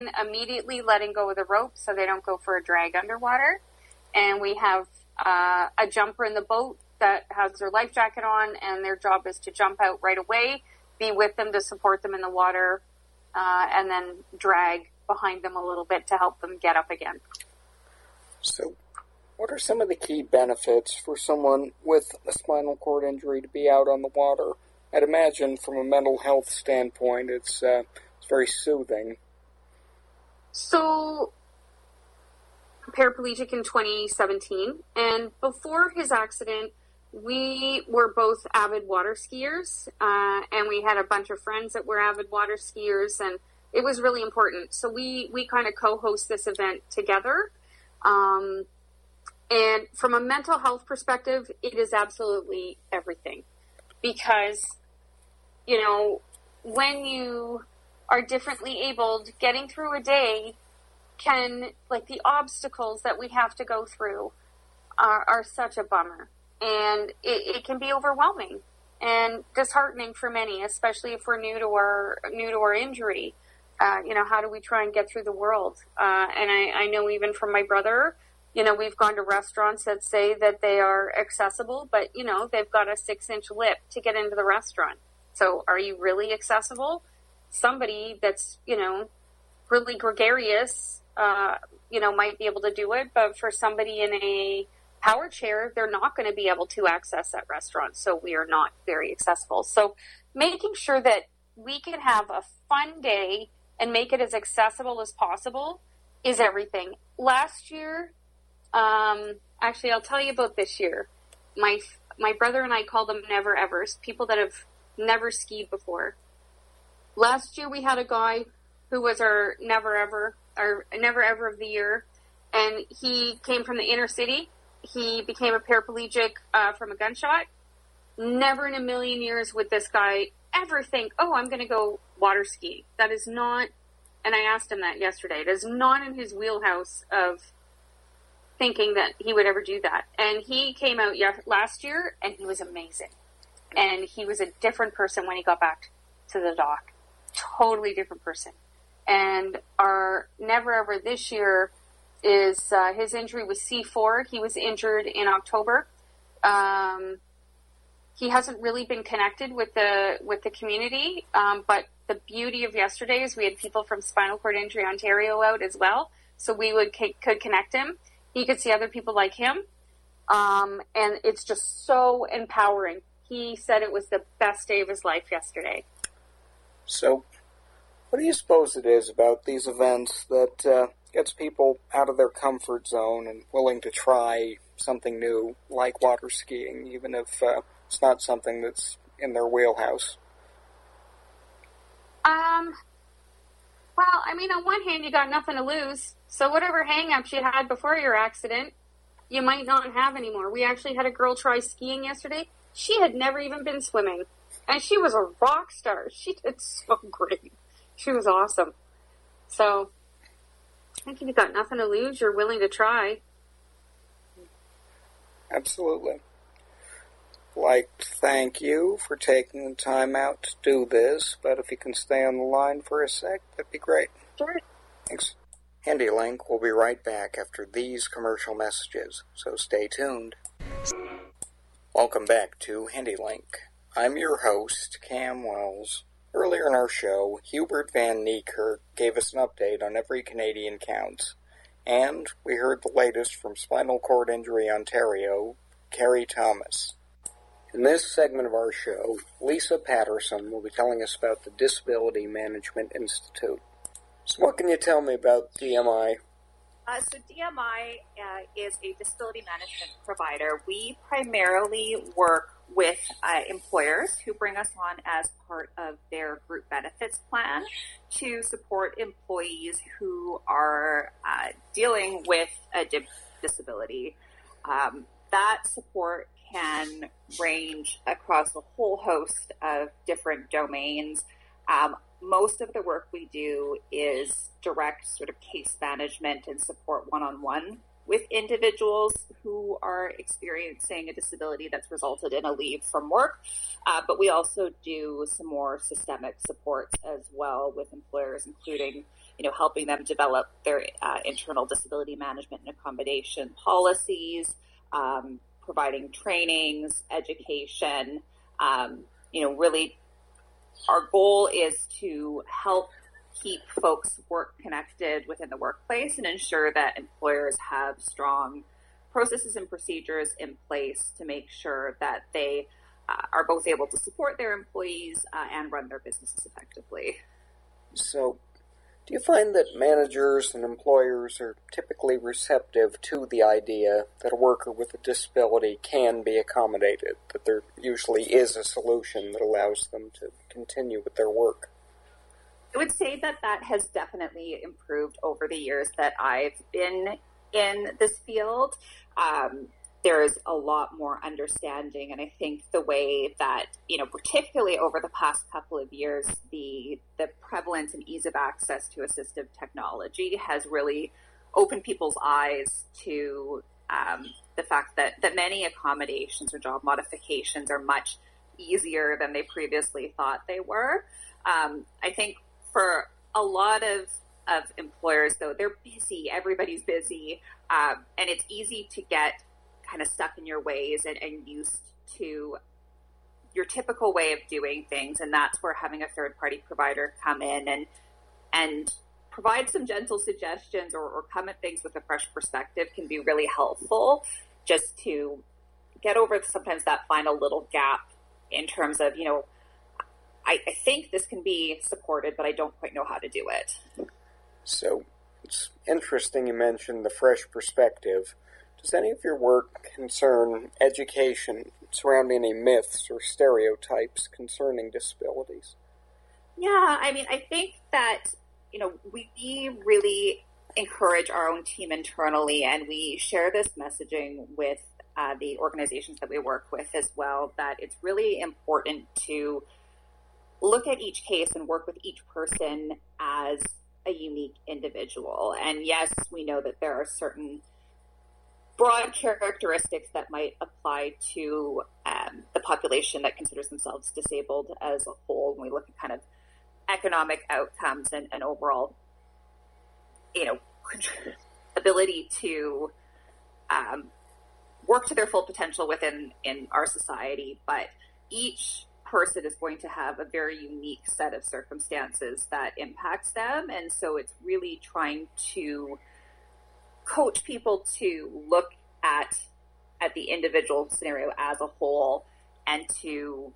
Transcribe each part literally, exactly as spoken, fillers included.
immediately letting go of the rope so they don't go for a drag underwater. And we have uh, a jumper in the boat that has their life jacket on, and their job is to jump out right away, be with them to support them in the water, uh, and then drag behind them a little bit to help them get up again. So what are some of the key benefits for someone with a spinal cord injury to be out on the water? I'd imagine from a mental health standpoint, it's, uh, it's very soothing. So, paraplegic in twenty seventeen, and before his accident, we were both avid water skiers, uh, and we had a bunch of friends that were avid water skiers, and it was really important. So we, we kind of co-host this event together. Um, and from a mental health perspective, it is absolutely everything. Because, you know, when you are differently abled, getting through a day can, like, the obstacles that we have to go through are, are such a bummer. And it, it can be overwhelming and disheartening for many, especially if we're new to our, new to our injury. Uh, you know, how do we try and get through the world? Uh, and I, I know even from my brother, you know, we've gone to restaurants that say that they are accessible, but, you know, they've got a six-inch lip to get into the restaurant. So are you really accessible? Somebody that's, you know, really gregarious, uh, you know, might be able to do it, but for somebody in a power chair, they're not going to be able to access that restaurant. So we are not very accessible. So making sure that we can have a fun day and make it as accessible as possible is everything. Last year, um, actually, I'll tell you about this year. My my brother and I call them never evers, people that have never skied before. Last year, we had a guy who was our never ever, our never ever of the year, and he came from the inner city. He became a paraplegic uh, from a gunshot. Never in a million years would this guy ever think, oh, I'm going to go water skiing. That is not, and I asked him that yesterday, it is not in his wheelhouse of thinking that he would ever do that. And he came out last year, and he was amazing. And he was a different person when he got back to the dock. Totally different person. And our never ever this year is, uh, his injury was C four. He was injured in October. Um, he hasn't really been connected with the with the community, um, but the beauty of yesterday is we had people from Spinal Cord Injury Ontario out as well, so we would could connect him. He could see other people like him, um, and it's just so empowering. He said it was the best day of his life yesterday. So, what do you suppose it is about these events that uh, gets people out of their comfort zone and willing to try something new, like water skiing, even if uh, it's not something that's in their wheelhouse? Um, well, I mean, on one hand, you got nothing to lose. So whatever hang-ups you had before your accident, you might not have anymore. We actually had a girl try skiing yesterday. She had never even been swimming. And she was a rock star. She did so great. She was awesome. So, I think if you got nothing to lose, you're willing to try. Absolutely. I'd like to thank you for taking the time out to do this, but if you can stay on the line for a sec, that'd be great. Sure. Thanks. HandyLink will be right back after these commercial messages, so stay tuned. Welcome back to HandyLink. I'm your host, Cam Wells. Earlier in our show, Hubert Van Niekerk gave us an update on Every Canadian Counts, and we heard the latest from Spinal Cord Injury Ontario, Carrie Thomas. In this segment of our show, Lisa Patterson will be telling us about the Disability Management Institute. So what can you tell me about D M I? Uh, so D M I uh, is a disability management provider. We primarily work with uh, employers who bring us on as part of their group benefits plan to support employees who are uh, dealing with a di- disability. Um, that support can range across a whole host of different domains. Um, most of the work we do is direct sort of case management and support one-on-one with individuals who are experiencing a disability that's resulted in a leave from work. Uh, but we also do some more systemic supports as well with employers, including you know, helping them develop their uh, internal disability management and accommodation policies, um, providing trainings, education. Um, you know, really, our goal is to help keep folks work connected within the workplace and ensure that employers have strong processes and procedures in place to make sure that they uh, are both able to support their employees uh, and run their businesses effectively. So, do you find that managers and employers are typically receptive to the idea that a worker with a disability can be accommodated, that there usually is a solution that allows them to continue with their work? I would say that that has definitely improved over the years that I've been in this field. Um, there's a lot more understanding, and I think the way that, you know, particularly over the past couple of years, the the prevalence and ease of access to assistive technology has really opened people's eyes to um, the fact that, that many accommodations or job modifications are much easier than they previously thought they were. Um, I think for a lot of of employers, though, they're busy. Everybody's busy. Um, and it's easy to get kind of stuck in your ways and, and used to your typical way of doing things. And that's where having a third party provider come in and and provide some gentle suggestions or, or come at things with a fresh perspective can be really helpful, just to get over sometimes that final little gap in terms of, you know, I, I think this can be supported, but I don't quite know how to do it. So, it's interesting you mentioned the fresh perspective. Does any of your work concern education surrounding any myths or stereotypes concerning disabilities? Yeah, I mean, I think that, you know, we really encourage our own team internally, and we share this messaging with uh, the organizations that we work with as well, that it's really important to look at each case and work with each person as a unique individual. And yes, we know that there are certain broad characteristics that might apply to um, the population that considers themselves disabled as a whole when we look at kind of economic outcomes and, and overall, you know, ability to um, work to their full potential within in our society. But each person is going to have a very unique set of circumstances that impacts them. And so it's really trying to coach people to look at at the individual scenario as a whole and to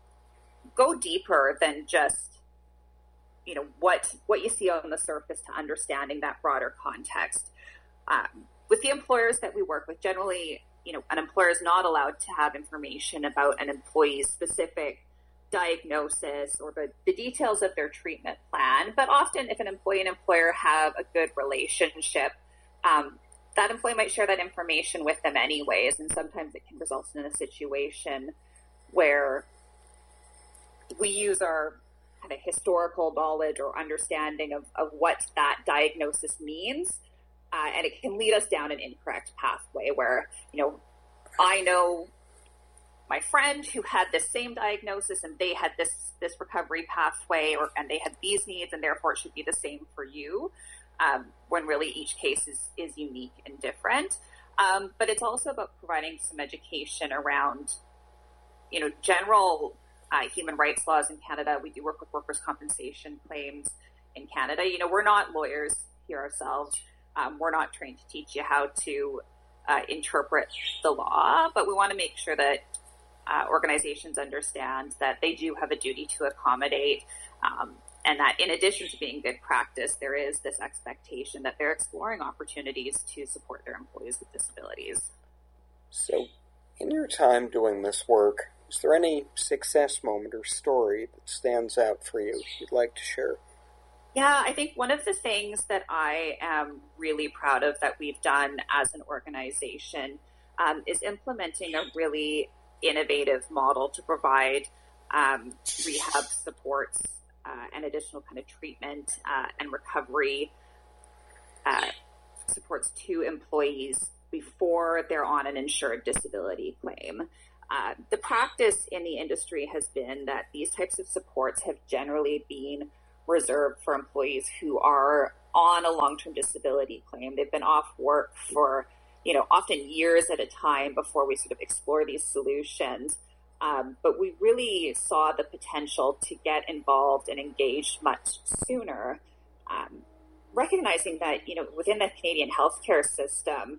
go deeper than just, you know, what what you see on the surface, to understanding that broader context. Um, with the employers that we work with, generally, you know, an employer is not allowed to have information about an employee's specific diagnosis or the, the details of their treatment plan. But often if an employee and employer have a good relationship, um, that employee might share that information with them anyways. And sometimes it can result in a situation where we use our kind of historical knowledge or understanding of, of what that diagnosis means. Uh, and it can lead us down an incorrect pathway where, you know, I know my friend who had this same diagnosis and they had this this recovery pathway, or and they had these needs, and therefore it should be the same for you, um, when really each case is, is unique and different. Um, but it's also about providing some education around, you know, general uh, human rights laws in Canada. We do work with workers' compensation claims in Canada. You know, we're not lawyers here ourselves. Um, we're not trained to teach you how to uh, interpret the law, but we want to make sure that uh, organizations understand that they do have a duty to accommodate, um, and that in addition to being good practice, there is this expectation that they're exploring opportunities to support their employees with disabilities. So, in your time doing this work, is there any success moment or story that stands out for you you'd like to share? Yeah, I think one of the things that I am really proud of that we've done as an organization um, is implementing a really innovative model to provide um, rehab supports uh, and additional kind of treatment uh, and recovery uh, supports to employees before they're on an insured disability claim. Uh, the practice in the industry has been that these types of supports have generally been reserved for employees who are on a long-term disability claim. They've been off work for, you know, often years at a time before we sort of explore these solutions. Um, but we really saw the potential to get involved and engaged much sooner, um, recognizing that, you know, within the Canadian healthcare system,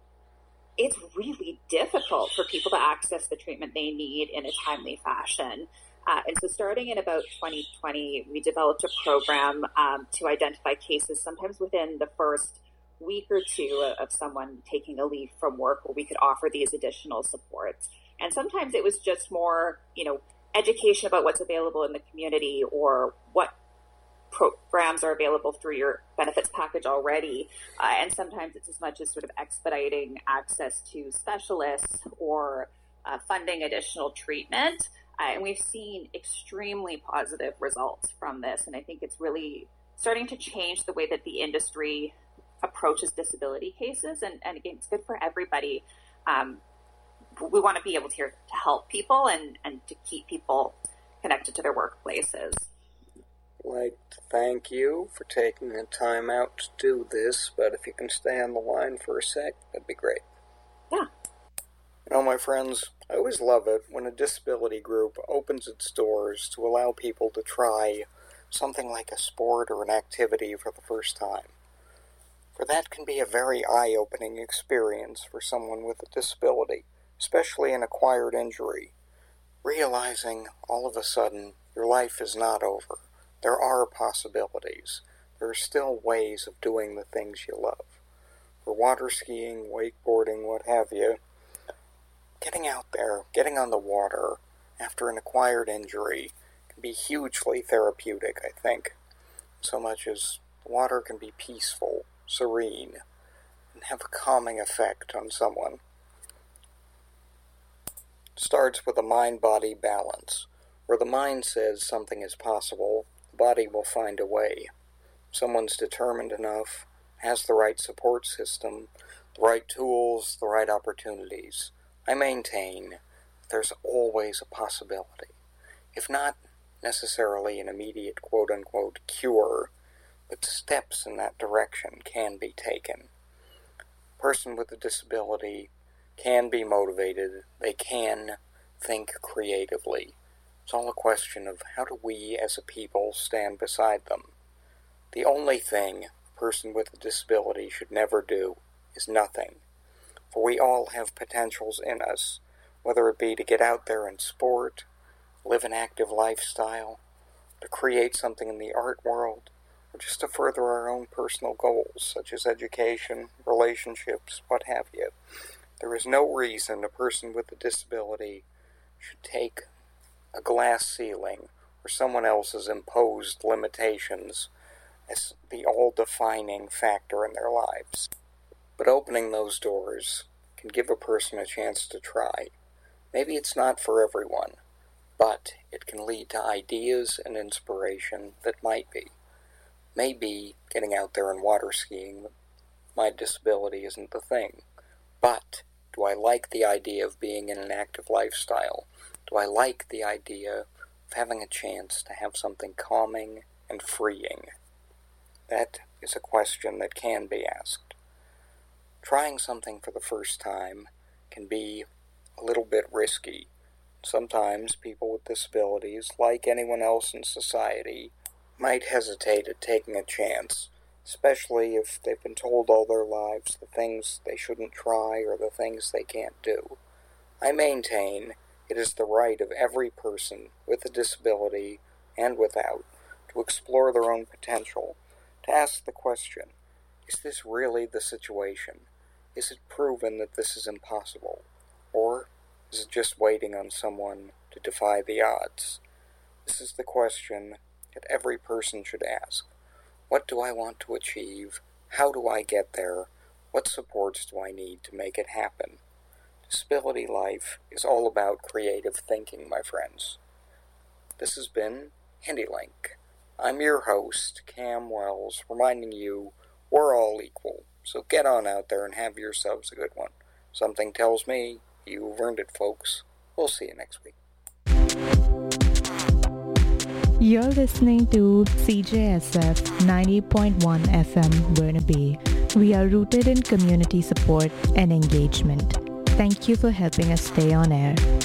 it's really difficult for people to access the treatment they need in a timely fashion. Uh, and so starting in about twenty twenty, we developed a program um, to identify cases sometimes within the first week or two of someone taking a leave from work where we could offer these additional supports. And sometimes it was just more, you know, education about what's available in the community or what programs are available through your benefits package already. Uh, and sometimes it's as much as sort of expediting access to specialists or uh, funding additional treatment. Uh, and we've seen extremely positive results from this. And I think it's really starting to change the way that the industry approaches disability cases. And, and again, it's good for everybody. Um, we want to be able to, to help people and, and to keep people connected to their workplaces. I'd like to thank you for taking the time out to do this, but if you can stay on the line for a sec, that'd be great. Yeah. You know, my friends, I always love it when a disability group opens its doors to allow people to try something like a sport or an activity for the first time. For that can be a very eye-opening experience for someone with a disability, especially an acquired injury. Realizing all of a sudden your life is not over. There are possibilities. There are still ways of doing the things you love. For water skiing, wakeboarding, what have you, getting out there, getting on the water after an acquired injury can be hugely therapeutic, I think. So much as the water can be peaceful, serene, and have a calming effect on someone. It starts with a mind-body balance. Where the mind says something is possible, the body will find a way. If someone's determined enough, has the right support system, the right tools, the right opportunities, I maintain that there's always a possibility. If not necessarily an immediate quote-unquote cure, but steps in that direction can be taken. A person with a disability can be motivated. They can think creatively. It's all a question of how do we as a people stand beside them. The only thing a person with a disability should never do is nothing. For we all have potentials in us, whether it be to get out there and sport, live an active lifestyle, to create something in the art world, or just to further our own personal goals, such as education, relationships, what have you. There is no reason a person with a disability should take a glass ceiling or someone else's imposed limitations as the all-defining factor in their lives. But opening those doors can give a person a chance to try. Maybe it's not for everyone, but it can lead to ideas and inspiration that might be. Maybe getting out there and water skiing, my disability isn't the thing. But do I like the idea of being in an active lifestyle? Do I like the idea of having a chance to have something calming and freeing? That is a question that can be asked. Trying something for the first time can be a little bit risky. Sometimes people with disabilities, like anyone else in society, might hesitate at taking a chance, especially if they've been told all their lives the things they shouldn't try or the things they can't do. I maintain it is the right of every person with a disability and without to explore their own potential, to ask the question, is this really the situation? Is it proven that this is impossible? Or is it just waiting on someone to defy the odds? This is the question that every person should ask. What do I want to achieve? How do I get there? What supports do I need to make it happen? Disability life is all about creative thinking, my friends. This has been HandyLink. I'm your host, Cam Wells, reminding you we're all equal. So get on out there and have yourselves a good one. Something tells me you've earned it, folks. We'll see you next week. You're listening to C J S F ninety point one F M Burnaby. We are rooted in community support and engagement. Thank you for helping us stay on air.